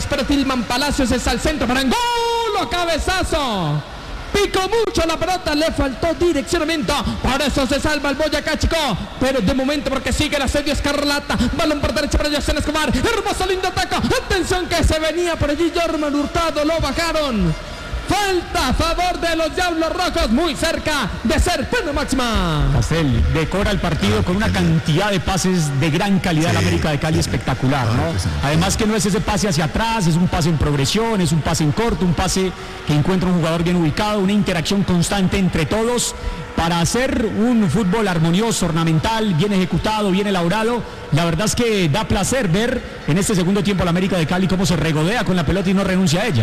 pero Tillman Palacios es al centro para Angulo, cabezazo. Picó mucho la pelota, le faltó direccionamiento, por eso se salva el Boyacá Chico, pero de momento porque sigue el asedio escarlata. Balón por derecha para José Escobar, hermoso lindo ataque, atención que se venía por allí Jorman Hurtado, lo bajaron. Falta a favor de los Diablos Rojos, muy cerca de ser pena máxima. Castel decora el partido con una cantidad de pases de gran calidad, sí, en América de Cali, espectacular, ¿no? Además que no es ese pase hacia atrás, es un pase en progresión, es un pase en corto, un pase que encuentra un jugador bien ubicado, una interacción constante entre todos para hacer un fútbol armonioso, ornamental, bien ejecutado, bien elaborado. La verdad es que da placer ver en este segundo tiempo a la América de Cali cómo se regodea con la pelota y no renuncia a ella.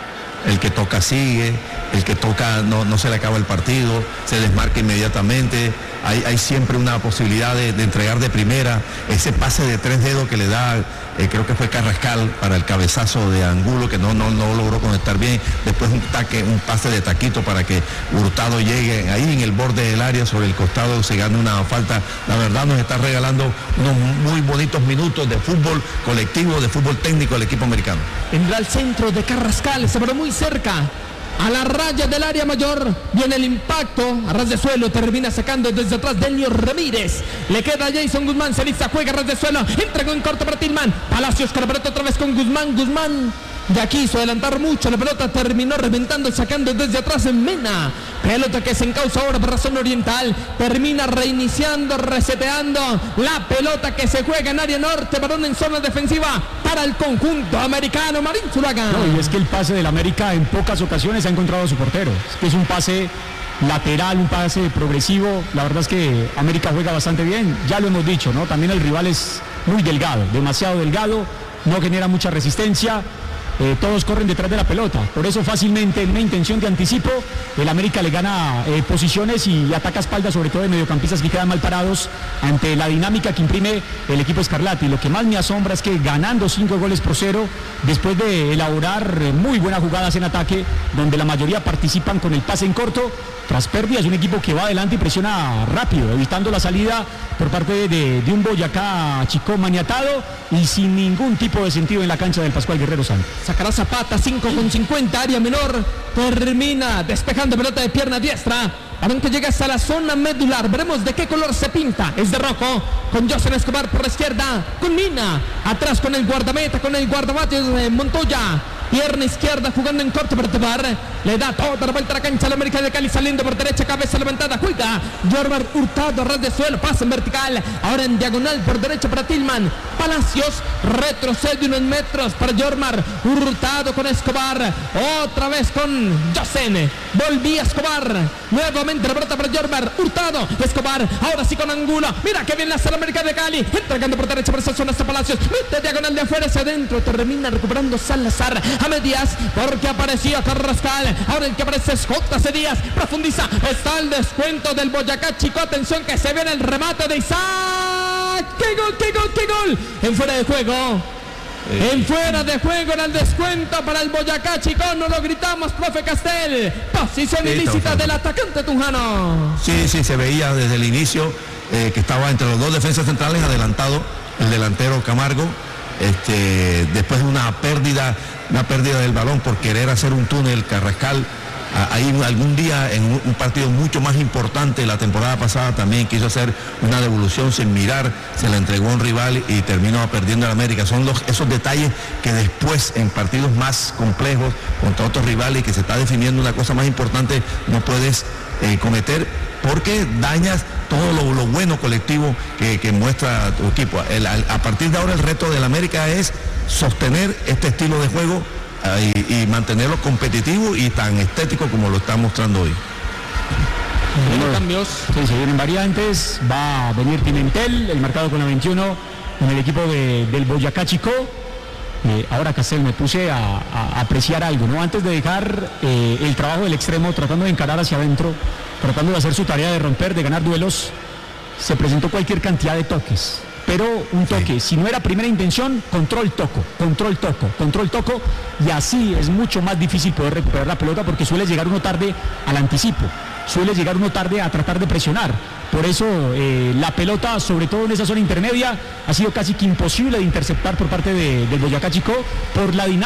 El que toca sigue, el que toca no se le acaba el partido, se desmarca inmediatamente, hay siempre una posibilidad de entregar de primera, ese pase de 3 dedos que le da, creo que fue Carrascal para el cabezazo de Angulo, que no logró conectar bien, después un pase de taquito para que Hurtado llegue ahí en el borde del área, sobre el costado se gane una falta. La verdad nos está regalando unos muy bonitos minutos de fútbol colectivo, de fútbol técnico del equipo americano. Entra al centro de Carrascal, se paró muy cerca a la raya del área mayor, viene el impacto, a ras de suelo, termina sacando desde atrás Delio Ramírez, le queda Jason Guzmán, se lista, juega a ras de suelo, entregó en corto para Tillman, Palacios con la pelota otra vez con Guzmán, ya quiso adelantar mucho, la pelota terminó reventando, sacando desde atrás en Mena, pelota que se encausa ahora por la zona oriental, termina reiniciando, reseteando, la pelota que se juega en área norte, balón en zona defensiva para el conjunto americano, Marín Zuluaga. No, y es que el pase del América en pocas ocasiones ha encontrado a su portero, es que es un pase lateral, un pase progresivo. La verdad es que América juega bastante bien, ya lo hemos dicho, ¿no? También el rival es muy delgado, demasiado delgado, no genera mucha resistencia. Todos corren detrás de la pelota, por eso fácilmente en una intención de anticipo el América le gana posiciones y ataca espaldas, sobre todo de mediocampistas que quedan mal parados ante la dinámica que imprime el equipo escarlata. Y lo que más me asombra es que ganando 5-0, después de elaborar muy buenas jugadas en ataque, donde la mayoría participan con el pase en corto, tras pérdidas, un equipo que va adelante y presiona rápido, evitando la salida por parte de un Boyacá Chico maniatado y sin ningún tipo de sentido en la cancha del Pascual Guerrero Santos. Sacará Zapata, 5:50, área menor, termina despejando pelota de pierna diestra, balón que llega hasta la zona medular, veremos de qué color se pinta, es de rojo, con José Escobar por la izquierda, con Mina, atrás con el guardameta, con el guardabate de Montoya, pierna izquierda jugando en corto para Tobar, le da toda la vuelta a la cancha a la América de Cali, saliendo por derecha, cabeza levantada, juega Jorman Hurtado a ras de suelo, pasa en vertical, ahora en diagonal por derecha para Tillman, Palacios retrocede unos metros para Jorman Hurtado con Escobar, otra vez con José, volvía Escobar, nuevamente la pelota para Jorman Hurtado, Escobar, ahora sí con Angulo, mira que bien la hace la América de Cali, entregando por derecha por esa zona hasta Palacios, mete diagonal de afuera hacia adentro, termina recuperando Salazar a medias, porque aparecía Carrascal, ahora el que aparece es J.C. Díaz, profundiza, está el descuento del Boyacá Chico, atención que se viene el remate de Isaac, ¡qué gol! En fuera de juego, era el descuento para el Boyacá Chico, no lo gritamos, profe Castel, posición ilícita del atacante tunjano. Sí, se veía desde el inicio que estaba entre los dos defensas centrales, adelantado el delantero Camargo, después de una pérdida del balón por querer hacer un túnel. Carrascal ahí algún día en un partido mucho más importante la temporada pasada también quiso hacer una devolución sin mirar, se la entregó a un rival y terminó perdiendo el América. Son esos detalles que después en partidos más complejos contra otros rivales y que se está definiendo una cosa más importante no puedes cometer, porque dañas todo lo bueno colectivo que muestra tu equipo. A partir de ahora el reto del América es sostener este estilo de juego y mantenerlo competitivo y tan estético como lo está mostrando hoy. Cambios. Sí, se vienen variantes, va a venir Pimentel, el marcado con la 21 en el equipo del Boyacá Chico. Ahora, Castel, me puse a apreciar algo, ¿no? Antes de dejar el trabajo del extremo, tratando de encarar hacia adentro, tratando de hacer su tarea de romper, de ganar duelos, se presentó cualquier cantidad de toques. Pero un toque, si no era primera intención, control toco, y así es mucho más difícil poder recuperar la pelota porque suele llegar uno tarde al anticipo, suele llegar uno tarde a tratar de presionar. Por eso la pelota, sobre todo en esa zona intermedia, ha sido casi que imposible de interceptar por parte del Boyacá Chico por la dinámica